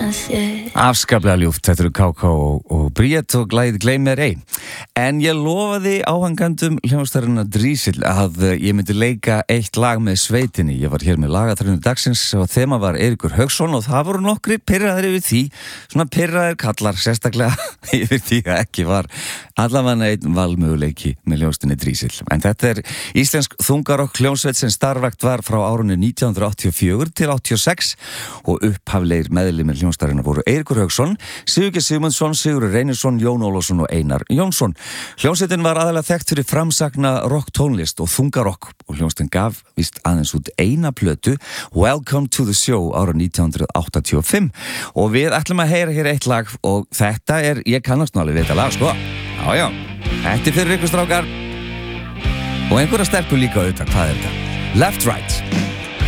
Afskaplega ljúft, þetta eru K.K. og Bríett og Gleym mér ei. En ég lofaði áhangandum hljómsveitarina Drísill að ég myndi leika eitt lag með sveitinni. Ég var hér með lagatrænum dagsins og þema var Eiríkur Hauksson og það voru nokkri pirraðir yfir því, svona pirraðir kallar sérstaklega yfir því að ekki var allavega einn valmöguleiki með hljómsveitinni Drísill. En þetta er íslensk þungarokk hljómsveit sem starfrækt var frá árunni 1984 til 86 og upphaflegir meðlimir hljómsveitarina voru Eiríkur Hauksson, Sigurgeir Sigmundsson, Sigurður Reynisson, Jón Ólafsson og Einar Jónsson. Hljómsveitin var aðalega þekkt fyrir framsagna rocktónlist og þungarokk og hljómsveitin gaf víst aðeins út eina plötu, Welcome to the Show, árið 1985 og við ætlum að heyra hér eitt lag og þetta er, ég kannast nálega við þetta lag, sko. Já, þetta er fyrir ykkur strákar og einhverja stelpur líka auðvitað, hvað er þetta? Left Right.